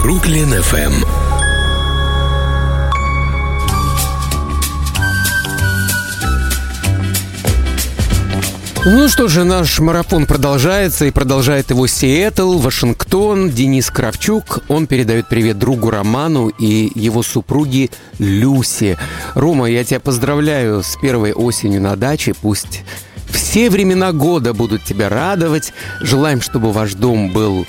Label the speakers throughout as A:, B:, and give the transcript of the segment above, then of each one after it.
A: Бруклин FM.
B: Ну что же, наш марафон продолжается, и продолжает его Сиэтл, Вашингтон. Денис Кравчук, он передает привет другу Роману и его супруге Люсе. Рома, я тебя поздравляю с первой осенью на даче. Пусть все времена года будут тебя радовать. Желаем, чтобы ваш дом был...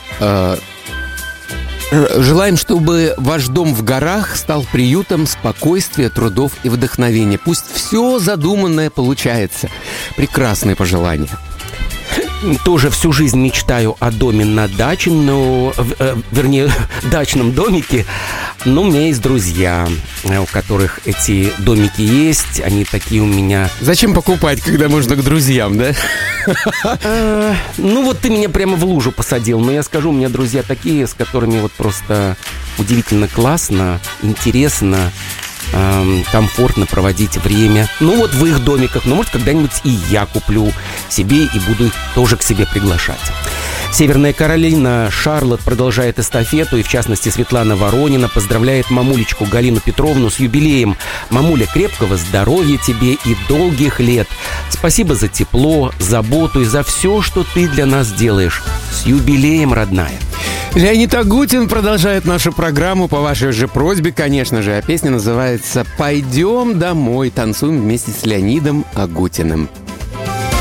B: Желаем, чтобы ваш дом в горах стал приютом спокойствия, трудов и вдохновения. Пусть все задуманное получается. Прекрасные пожелания.
C: Тоже всю жизнь мечтаю о доме на даче, вернее, дачном домике. Но у меня есть друзья, у которых эти домики есть. Они такие у меня...
B: Зачем покупать, когда можно к друзьям, да?
C: Ну вот ты меня прямо в лужу посадил. Но я скажу, у меня друзья такие, с которыми вот просто удивительно классно, интересно, комфортно проводить время. Ну вот в их домиках. Но может когда-нибудь и я куплю себе и буду их тоже к себе приглашать. Северная Каролина, Шарлотт продолжает эстафету, и в частности Светлана Воронина поздравляет мамулечку Галину Петровну с юбилеем. Мамуля, крепкого здоровья тебе и долгих лет. Спасибо за тепло, заботу и за все, что ты для нас делаешь. С юбилеем, родная.
B: Леонид Агутин продолжает нашу программу по вашей же просьбе, конечно же. А песня называется «Пойдем домой». Танцуем вместе с Леонидом Агутиным.